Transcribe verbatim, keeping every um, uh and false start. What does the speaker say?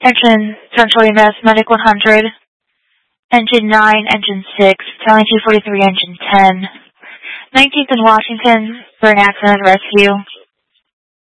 Engine Central E M S, Medic one hundred. Engine nine, Engine six, Telling two forty-three, Engine ten. nineteenth and Washington for an accident rescue.